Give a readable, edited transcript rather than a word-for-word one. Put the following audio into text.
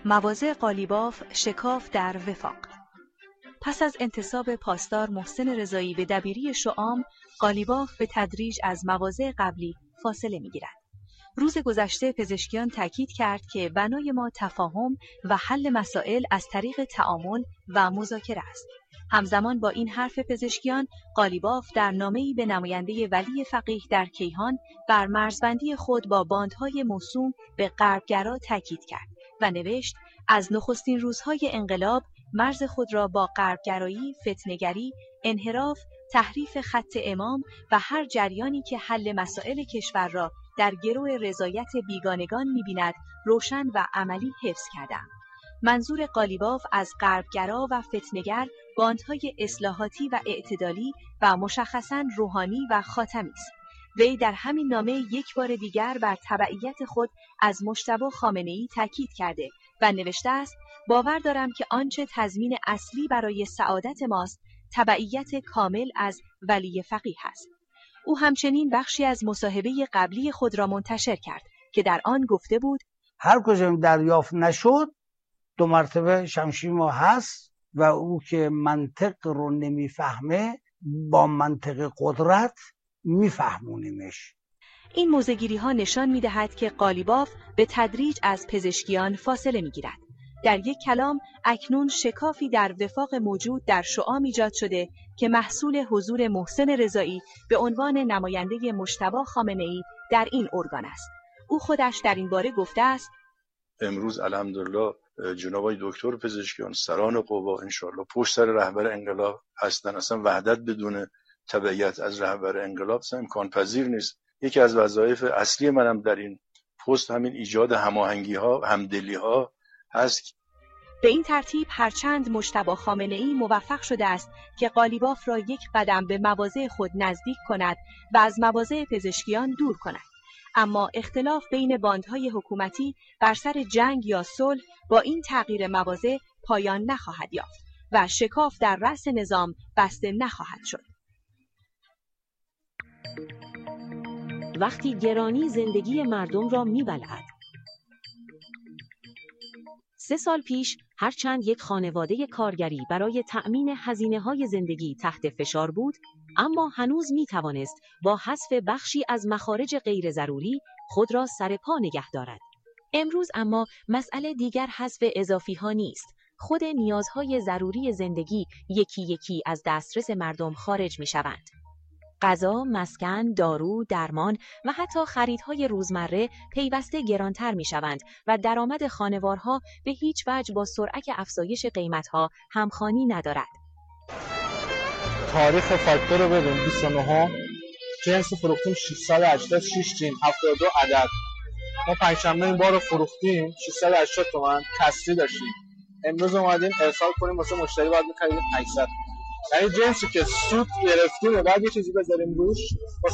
مواضع قالیباف شکاف در وفاق. پس از انتصاب پاسدار محسن رضایی به دبیری شعام، قالیباف به تدریج از مواضع قبلی فاصله می‌گیرد. روز گذشته پزشکیان تاکید کرد که بنای ما تفاهم و حل مسائل از طریق تعامل و مذاکره است. همزمان با این حرف پزشکیان، قالیباف در نامه‌ای به نماینده ولی فقیه در کیهان بر مرزبندی خود با باندهای موسوم به غربگرا تاکید کرد و نوشت: از نخستین روزهای انقلاب مرز خود را با غربگرایی، فتنه‌گری، انحراف، تحریف خط امام و هر جریانی که حل مسائل کشور را در گرو رضایت بیگانگان می‌بیند روشن و عملی حفظ کردم. منظور قالیباف از غربگرا و فتنه‌گر باندهای اصلاحاتی و اعتدالی و مشخصاً روحانی و خاتمی است. وی در همین نامه یک بار دیگر بر تبعیت خود از مجتبی خامنه‌ای تاکید کرده و نوشته است: باور دارم که آنچه تضمین اصلی برای سعادت ماست تبعیت کامل از ولی فقیه است. او همچنین بخشی از مصاحبه قبلی خود را منتشر کرد که در آن گفته بود: هر کجا دریافت نشد 2 مرتبه شمشیر ما هست و او که منطق رو نمیفهمه با منطق قدرت میفهمونیمش. این موضع‌گیری ها نشان می‌دهد که قالیباف به تدریج از پزشکیان فاصله می‌گیرد. در یک کلام اکنون شکافی در وفاق موجود در شعام ایجاد شده که محصول حضور محسن رضایی به عنوان نماینده مجتبی خامنه‌ای در این ارگان است. او خودش در این باره گفته است: امروز الحمدلله جناب آقای دکتر پزشکیان سران قوا انشالله پشت سر رهبر انقلاب هستن. اصلا وحدت بدون تبعیت از رهبر انقلاب امکان پذیر نیست. یکی از وظایف اصلی منم در این پست همین ایجاد هماهنگی‌ها، همدلی‌ها هست. به این ترتیب هرچند مجتبی خامنه‌ای موفق شده است که قالیباف را یک قدم به مواضع خود نزدیک کند و از مواضع پزشکیان دور کند، اما اختلاف بین باندهای حکومتی بر سر جنگ یا صلح با این تغییر مواضع پایان نخواهد یافت و شکاف در رأس نظام بسته نخواهد شد. وقتی گرانی زندگی مردم را می‌بلعد. 3 سال پیش هرچند یک خانواده کارگری برای تأمین هزینه‌های زندگی تحت فشار بود، اما هنوز می‌توانست با حذف بخشی از مخارج غیر ضروری خود را سر پا نگه دارد. امروز اما مسئله دیگر حذف اضافی‌ها نیست. خود نیازهای ضروری زندگی یکی یکی از دسترس مردم خارج می‌شوند. غذا، مسکن، دارو، درمان و حتی خریدهای روزمره پیوسته گرانتر می‌شوند و درآمد خانوارها به هیچ وجه با سرعت افزایش قیمت‌ها همخوانی ندارد. تاریخ فاکتور رو ببین 29 جنس فروختیم 686 جین 72 عدد. ما پنجشنبه این بار رو فروختیم 680 تومن کسری داشتیم. امروز اومدیم ارسال کنیم واسه مشتری باید می‌خریدیم 800. یعنی جنسی که سود گرفتیم و بعد یه چیزی بذاریم روش